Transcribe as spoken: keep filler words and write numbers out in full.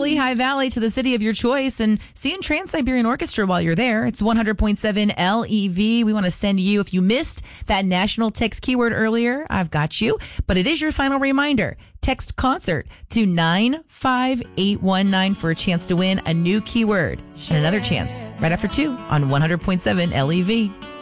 Lehigh Valley to the city of your choice and see Trans-Siberian Orchestra while you're there. It's one hundred point seven L E V. We want to send you, if you missed that national text keyword earlier, I've got you. But it is your final reminder. Text concert to nine five eight one nine for a chance to win a new keyword and another chance right after two on one hundred point seven L E V.